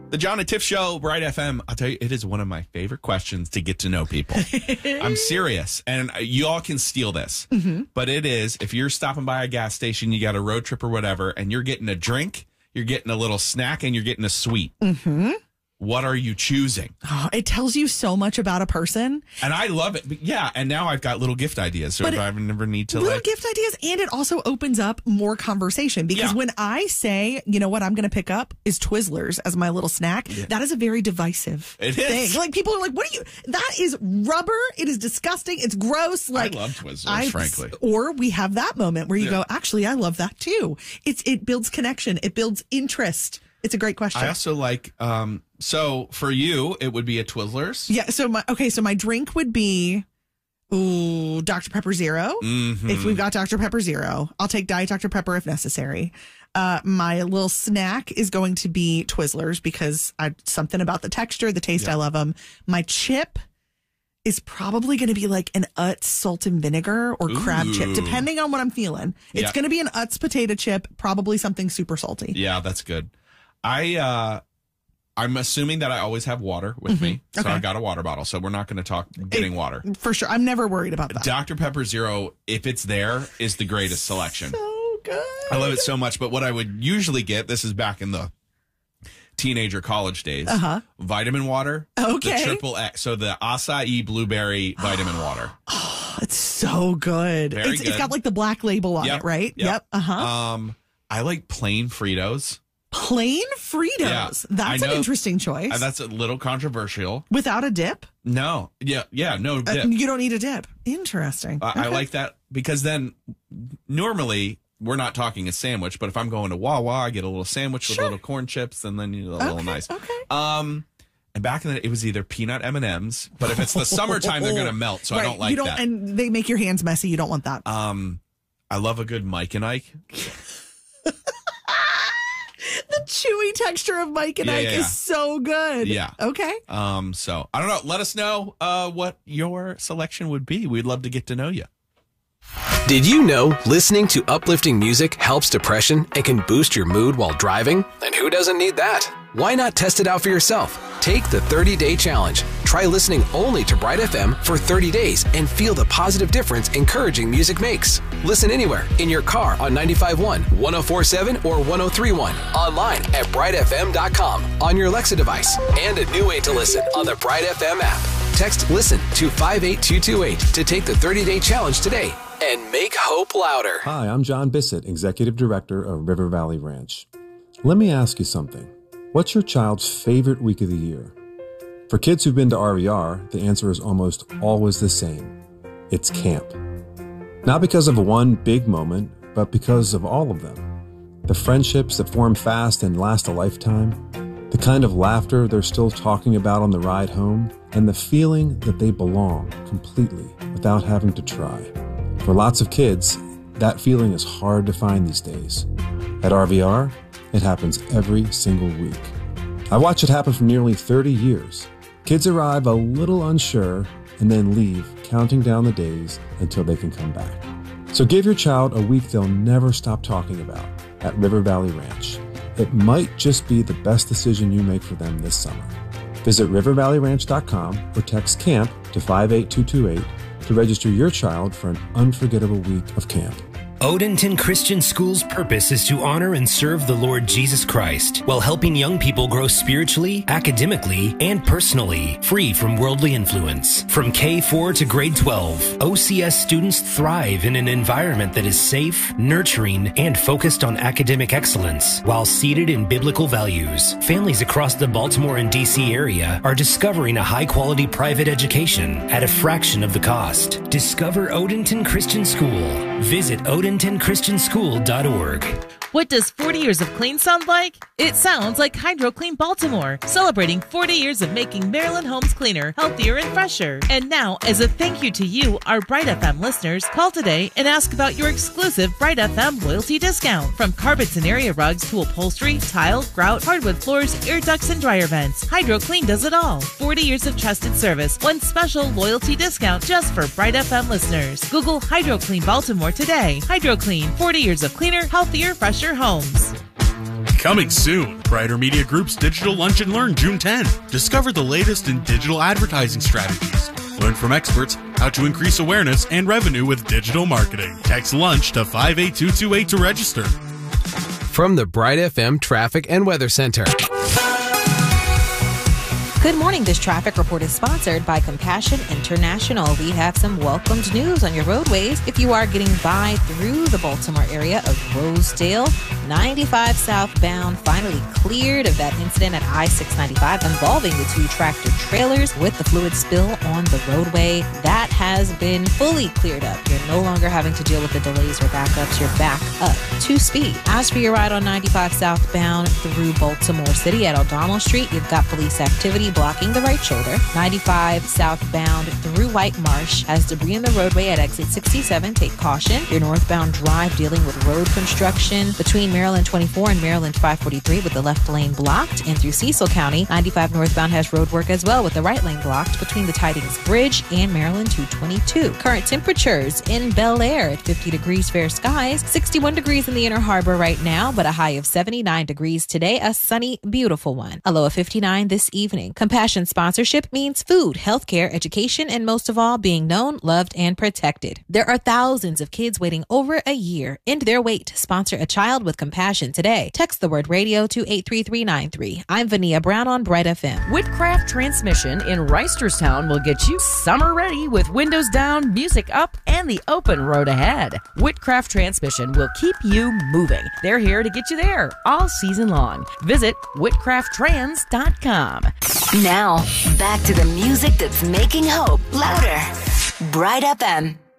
The John and Tiff Show, Bright FM. I'll tell you, it is one of my favorite questions to get to know people. I'm serious. And you all can steal this. Mm-hmm. But it is, if you're stopping by a gas station, you got a road trip or whatever, and you're getting a drink, you're getting a little snack, and you're getting a sweet. Mm-hmm. What are you choosing? Oh, it tells you so much about a person. And I love it. But yeah, and now I've got little gift ideas. So if I never need to little gift ideas, and it also opens up more conversation. Because when I say, you know what I'm going to pick up is Twizzlers as my little snack, that is a very divisive thing. Like people are like, what are you? That is rubber. It is disgusting. It's gross. Like I love Twizzlers, frankly. Or we have that moment where you go, actually, I love that too. It builds connection. It builds interest. It's a great question. I also like, so for you, it would be a Twizzlers. Yeah. So my drink would be, Dr. Pepper Zero. Mm-hmm. If we've got Dr. Pepper Zero, I'll take Diet Dr. Pepper if necessary. My little snack is going to be Twizzlers because something about the texture, the taste, I love them. My chip is probably going to be like an Utz salt and vinegar or crab chip, depending on what I'm feeling. It's going to be an Utz potato chip, probably something super salty. Yeah, that's good. I'm assuming that I always have water with me, so I got a water bottle. So we're not going to talk getting water for sure. I'm never worried about that. Dr. Pepper Zero, if it's there, is the greatest selection. So good. I love it so much. But what I would usually get, this is back in the teenager college days, vitamin water. Okay, the triple X. So the acai blueberry vitamin water. Oh, it's so good. Very good. It's got like the black label on it, right? Yep. I like plain Fritos. Plain Fritos. Yeah, that's an interesting choice. That's a little controversial. Without a dip? No. Yeah, no dip. You don't need a dip. Interesting. I like that because then normally we're not talking a sandwich, but if I'm going to Wawa, I get a little sandwich with little corn chips and then a little nice. Okay. And back in the day, it was either peanut M&Ms, but if it's the summertime, they're going to melt, so I don't like that. And they make your hands messy. You don't want that. I love a good Mike and Ike. The chewy texture of Mike and Ike is so good. Yeah. Okay. So I don't know. Let us know what your selection would be. We'd love to get to know you. Did you know listening to uplifting music helps depression and can boost your mood while driving? And who doesn't need that? Why not test it out for yourself? Take the 30-day challenge. Try listening only to Bright FM for 30 days and feel the positive difference encouraging music makes. Listen anywhere, in your car on 95.1, 104.7, or 103.1. Online at brightfm.com, on your Alexa device, and a new way to listen on the Bright FM app. Text LISTEN to 58228 to take the 30-day challenge today and make hope louder. Hi, I'm John Bissett, Executive Director of River Valley Ranch. Let me ask you something. What's your child's favorite week of the year? For kids who've been to RVR, the answer is almost always the same. It's camp. Not because of one big moment, but because of all of them. The friendships that form fast and last a lifetime, the kind of laughter they're still talking about on the ride home, and the feeling that they belong completely without having to try. For lots of kids, that feeling is hard to find these days. At RVR, it happens every single week. I watch it happen for nearly 30 years. Kids arrive a little unsure and then leave, counting down the days until they can come back. So give your child a week they'll never stop talking about at River Valley Ranch. It might just be the best decision you make for them this summer. Visit rivervalleyranch.com or text CAMP to 58228 to register your child for an unforgettable week of camp. Odenton Christian School's purpose is to honor and serve the Lord Jesus Christ while helping young people grow spiritually, academically, and personally, free from worldly influence. From K-4 to grade 12, OCS students thrive in an environment that is safe, nurturing, and focused on academic excellence while seated in biblical values. Families across the Baltimore and D.C. area are discovering a high-quality private education at a fraction of the cost. Discover Odenton Christian School. Visit OdentonChristianschool.org. What does 40 years of clean sound like? It sounds like Hydro Clean Baltimore, celebrating 40 years of making Maryland homes cleaner, healthier, and fresher. And now, as a thank you to you, our Bright FM listeners, call today and ask about your exclusive Bright FM loyalty discount. From carpets and area rugs to upholstery, tile, grout, hardwood floors, air ducts, and dryer vents, Hydro Clean does it all. 40 years of trusted service, one special loyalty discount just for Bright FM listeners. Google Hydro Clean Baltimore today. Hydro Clean, 40 years of cleaner, healthier, fresher homes. Coming soon, Brighter Media Group's Digital Lunch and Learn June 10. Discover the latest in digital advertising strategies. Learn from experts how to increase awareness and revenue with digital marketing. Text LUNCH to 58228 to register. From the Bright FM Traffic and Weather Center. Good morning. This traffic report is sponsored by Compassion International. We have some welcomed news on your roadways. If you are getting by through the Baltimore area of Rosedale, 95 southbound finally cleared of that incident at I-695 involving the two tractor trailers with the fluid spill on the roadway. That has been fully cleared up. You're no longer having to deal with the delays or backups. You're back up to speed. As for your ride on 95 southbound through Baltimore City at O'Donnell Street, you've got police activity blocking the right shoulder. 95 southbound through White Marsh has debris in the roadway at exit 67. Take caution. Your northbound drive dealing with road construction between Maryland 24 and Maryland 543 with the left lane blocked. And through Cecil County, 95 northbound has road work as well with the right lane blocked between the Tidings Bridge and Maryland 222. Current temperatures in Bel Air at 50 degrees, fair skies, 61 degrees in the Inner Harbor right now, but a high of 79 degrees today, a sunny, beautiful one. A low of 59 this evening. Compassion sponsorship means food, healthcare, education, and most of all, being known, loved, and protected. There are thousands of kids waiting over a year. End their wait to sponsor a child with compassion today. Text the word radio to 83393. I'm Vania Brown on Bright FM. Whitcraft Transmission in Reisterstown will get you summer ready with windows down, music up, and the open road ahead. Whitcraft Transmission will keep you moving. They're here to get you there all season long. Visit whitcrafttrans.com. Now, back to the music that's making hope louder. Bright FM.